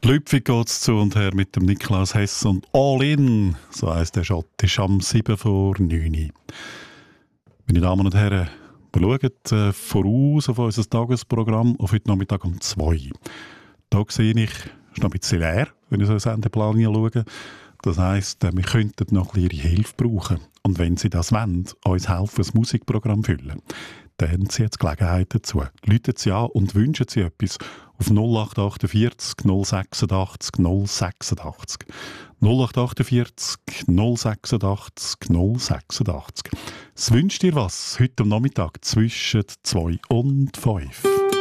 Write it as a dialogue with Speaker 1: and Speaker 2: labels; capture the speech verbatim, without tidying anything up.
Speaker 1: Lüpfig geht's zu und her mit dem Niklaus Hess und All In, so heisst der Schott, ist am sieben vor neun. Meine Damen und Herren, wir schauen äh, voraus auf unser Tagesprogramm auf heute Nachmittag um zwei. Da sehe ich, es ist noch ein bisschen leer, wenn ich so einen Sendeplan schaue. Das heisst, äh, wir könnten noch ein bisschen Ihre Hilfe brauchen. Und wenn Sie das wollen, uns helfen, das Musikprogramm füllen, dann haben Sie jetzt Gelegenheit dazu. Rufen Sie an und wünschen Sie etwas auf null acht achtundvierzig null sechsundachtzig null sechsundachtzig. null acht achtundvierzig null sechsundachtzig null sechsundachtzig. Es wünscht dir was heute am Nachmittag zwischen zwei und fünf.